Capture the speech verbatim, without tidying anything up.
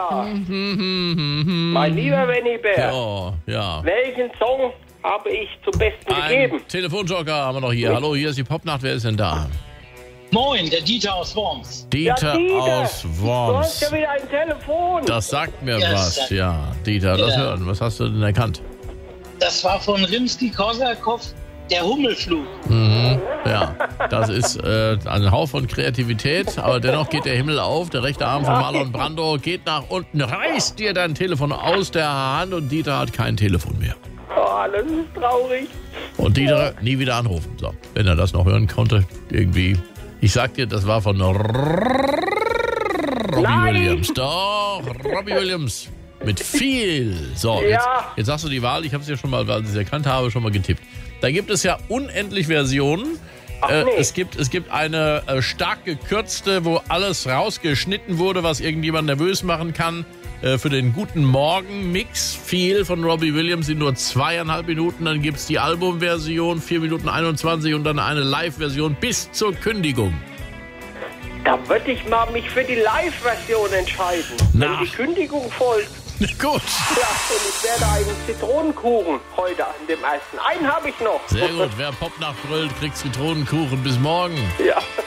Barbara. Mein lieber Benny Bär. Ja, ja. Welchen Song habe ich zum Besten Ein gegeben? Telefonjoker haben wir noch hier. Hallo, hier ist die Popnacht. Wer ist denn da? Moin, der Dieter aus Worms. Dieter, Ja, Dieter. aus Du hast Worms. ja wieder ein Telefon. Das sagt mir Ja, was, sagt- ja. Dieter, lass Ja. hören. Was hast du denn erkannt? Das war von Rimsky-Korsakow, der Hummelflug. Mhm. Ja, das ist äh, ein Hauch von Kreativität, aber dennoch geht der Himmel auf. Der rechte Arm von Marlon Brando geht nach unten, reißt dir dein Telefon aus der Hand und Dieter hat kein Telefon mehr. Oh, das ist traurig. Und Dieter nie wieder anrufen. So, wenn er das noch hören konnte, irgendwie. Ich sag dir, das war von Robbie Nein. Williams. Doch, Robbie Williams. Mit viel. So, Ja. jetzt, jetzt sagst du die Wahl. Ich habe es ja schon mal, weil ich es erkannt habe, schon mal getippt. Da gibt es ja unendlich Versionen. Ach, Äh, nee. es, gibt, es gibt eine äh, stark gekürzte, wo alles rausgeschnitten wurde, was irgendjemand nervös machen kann. Äh, für den guten Morgen-Mix. Viel von Robbie Williams in nur zweieinhalb Minuten. Dann gibt es die Albumversion, vier Minuten einundzwanzig und dann eine Live-Version bis zur Kündigung. Da würde ich mal mich für die Live-Version entscheiden. Na. Wenn die Kündigung folgt. Gut. Ja, und ich werde einen Zitronenkuchen heute an dem ersten. Einen habe ich noch. Sehr gut. Wer Popnacht brüllt, kriegt Zitronenkuchen. Bis morgen. Ja.